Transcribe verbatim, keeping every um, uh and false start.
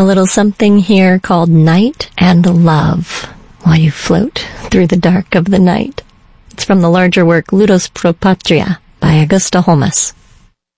little something here called Night and Love, while you float through the dark of the night. It's from the larger work Ludus Pro Patria by Augusta Holmes.